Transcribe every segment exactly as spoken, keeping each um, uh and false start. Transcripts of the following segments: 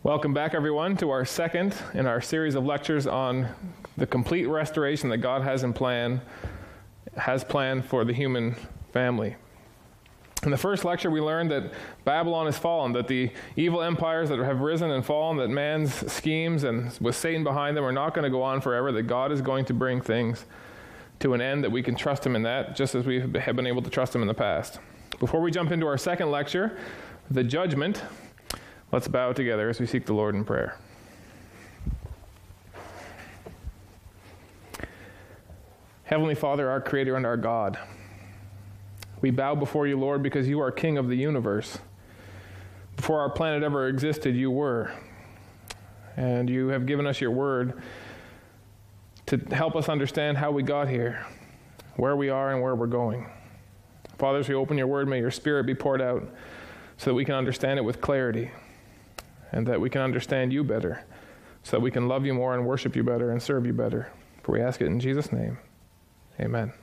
Welcome back, everyone, to our second in our series of lectures on the complete restoration that God has in plan, has planned for the human family. In the first lecture, we learned that Babylon has fallen, that the evil empires that have risen and fallen, that man's schemes and with Satan behind them are not going to go on forever, that God is going to bring things to an end, that we can trust him in that, just as we have been able to trust him in the past. Before we jump into our second lecture, the judgment, let's bow together as we seek the Lord in prayer. Heavenly Father, our Creator and our God, we bow before you, Lord, because you are King of the universe. Before our planet ever existed, you were. And you have given us your word to help us understand how we got here, where we are and where we're going. Father, as we open your word, may your Spirit be poured out so that we can understand it with clarity and that we can understand you better, so that we can love you more and worship you better and serve you better. For we ask it in Jesus' name. Amen.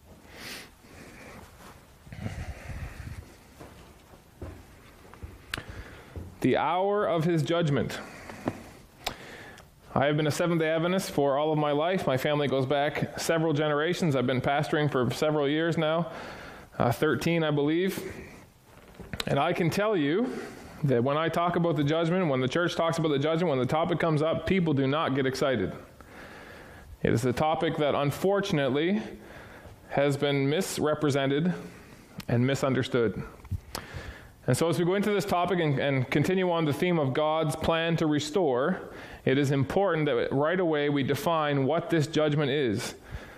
The hour of his judgment. I have been a Seventh-day Adventist for all of my life. My family goes back several generations. I've been pastoring for several years now, uh, thirteen, I believe. And I can tell you that when I talk about the judgment, when the church talks about the judgment, when the topic comes up, people do not get excited. It is a topic that unfortunately has been misrepresented and misunderstood. And so as we go into this topic and, and continue on the theme of God's plan to restore, it is important that right away we define what this judgment is.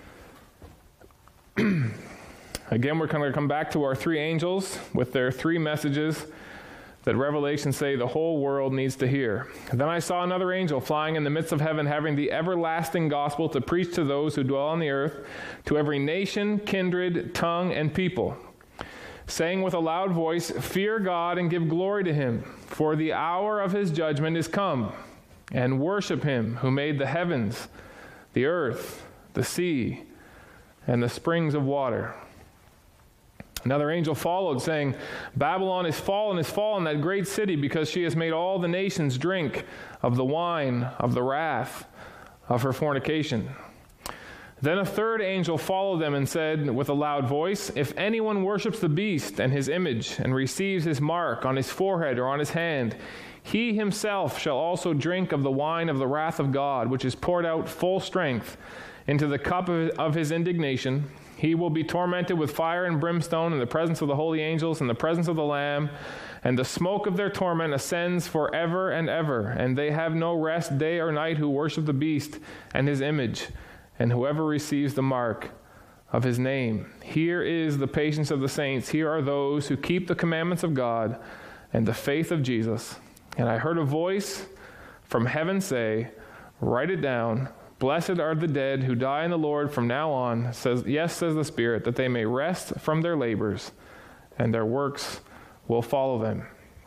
Again, we're going to come back to our three angels with their three messages that Revelation say the whole world needs to hear. And then I saw another angel flying in the midst of heaven, having the everlasting gospel to preach to those who dwell on the earth, to every nation, kindred, tongue, and people, saying with a loud voice, "Fear God and give glory to him, for the hour of his judgment is come, and worship him who made the heavens, the earth, the sea, and the springs of water." Another angel followed, saying, "Babylon is fallen, is fallen, that great city, because she has made all the nations drink of the wine of the wrath of her fornication." Then a third angel followed them and said with a loud voice, "If anyone worships the beast and his image, and receives his mark on his forehead or on his hand, he himself shall also drink of the wine of the wrath of God, which is poured out full strength into the cup of his indignation. He will be tormented with fire and brimstone in the presence of the holy angels and the presence of the Lamb, and the smoke of their torment ascends forever and ever, and they have no rest day or night who worship the beast and his image, and whoever receives the mark of his name. Here is the patience of the saints. Here are those who keep the commandments of God and the faith of Jesus." And I heard a voice from heaven say, "Write it down. Blessed are the dead who die in the Lord from now on, says, yes, says the Spirit, that they may rest from their labors, and their works will follow them."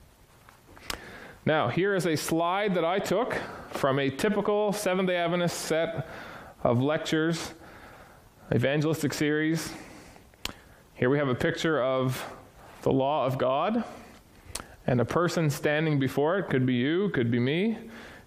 Now, here is a slide that I took from a typical Seventh-day Adventist set of lectures, evangelistic series. Here we have a picture of the law of God and a person standing before it. Could be you, could be me.